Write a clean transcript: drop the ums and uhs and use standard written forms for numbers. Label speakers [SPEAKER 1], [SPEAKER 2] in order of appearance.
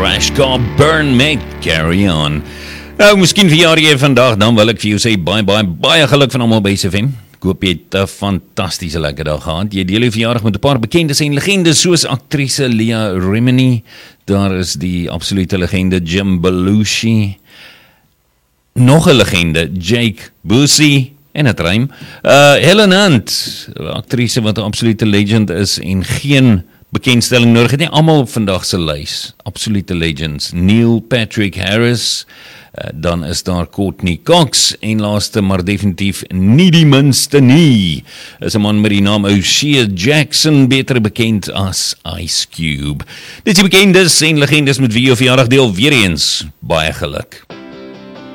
[SPEAKER 1] Crash Car Burn met Carry On. Nou, miskien verjaar jy vandag, dan wil ek vir jou sê baie geluk van almal by SFM. Ek hoop jy het 'n fantastiese lekker dag gehad. Jy deel jou verjaardag met 'n paar bekendes en legendes soos aktrise Leah Remini. Daar is die absolute legende Jim Belushi. Nog 'n legende, Jake Busey. En het rym. Helen Hunt, aktrise wat 'n absolute legend is en geen bekendstelling nodig het nie. Almal op vandag se lys, absolute legends. Neil Patrick Harris, dan is daar Courtney Cox en laaste maar definitief nie die minste nie, is 'n man met die naam O'Shea Jackson, beter bekend as Ice Cube. Dit is die bekendes en legendes met wie jou verjaardag deel, weer eens baie geluk.